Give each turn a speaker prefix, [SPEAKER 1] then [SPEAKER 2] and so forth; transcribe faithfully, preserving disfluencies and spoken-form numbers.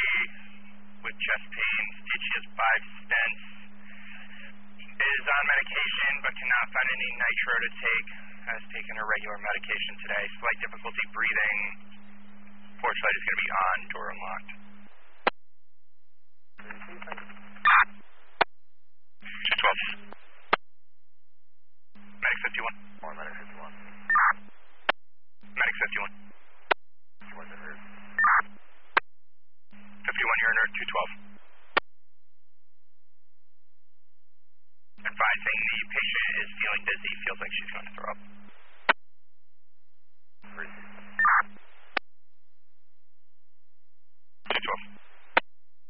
[SPEAKER 1] three with chest pains. Did she has five stents. Is on medication but cannot find any nitro to take. Has taken her regular medication today. Slight difficulty breathing. Porch light is going to be on, door unlocked. two twelve. Medic fifty-one.
[SPEAKER 2] More medic fifty-one.
[SPEAKER 1] Medic fifty-one.
[SPEAKER 2] fifty-one to her.
[SPEAKER 1] fifty-one, you're in her two twelve. Advising the patient is feeling dizzy, feels like she's going to throw up.